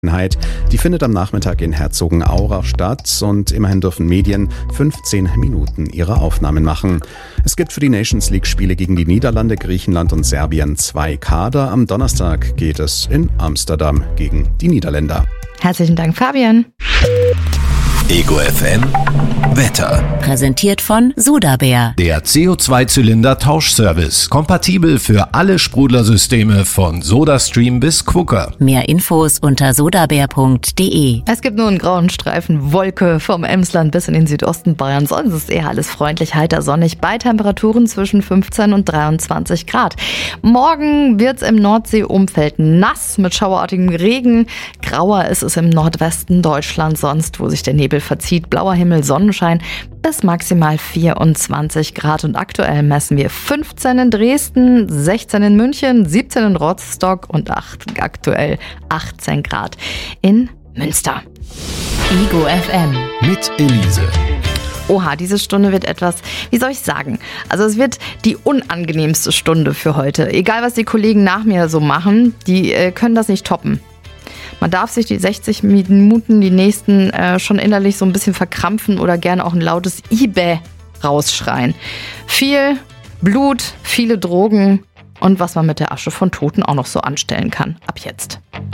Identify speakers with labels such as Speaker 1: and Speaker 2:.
Speaker 1: Die findet am Nachmittag in Herzogenaurach statt und immerhin dürfen Medien 15 Minuten ihre Aufnahmen machen. Es gibt für die Nations League-Spiele gegen die Niederlande, Griechenland und Serbien 2 Kader. Am Donnerstag geht es in Amsterdam gegen die Niederländer.
Speaker 2: Herzlichen Dank, Fabian.
Speaker 3: Ego FM Wetter.
Speaker 4: Präsentiert von Sudabär.
Speaker 3: Der CO2-Zylinder-Tauschservice. Kompatibel für alle Sprudlersysteme von SodaStream bis Quooker.
Speaker 4: Mehr Infos unter sodabär.de.
Speaker 2: Es gibt nur einen grauen Streifen Wolke vom Emsland bis in den Südosten Bayern. Sonst ist eher alles freundlich, heiter, sonnig bei Temperaturen zwischen 15 und 23 Grad. Morgen wird's im Nordseeumfeld nass mit schauerartigem Regen. Grauer ist es im Nordwesten Deutschlands, sonst wo sich der Nebel verzieht. Blauer Himmel, Sonnenschein bis maximal 24 Grad. Und aktuell messen wir 15 in Dresden, 16 in München, 17 in Rostock und aktuell 18 Grad in Münster.
Speaker 4: Ego FM.
Speaker 3: Mit Elise.
Speaker 2: Oha, diese Stunde wird etwas, wie soll ich sagen? Also es wird die unangenehmste Stunde für heute. Egal, was die Kollegen nach mir so machen, die können das nicht toppen. Man darf sich die 60 Minuten, die nächsten, schon innerlich so ein bisschen verkrampfen oder gerne auch ein lautes Ibä rausschreien. Viel Blut, viele Drogen und was man mit der Asche von Toten auch noch so anstellen kann. Ab jetzt.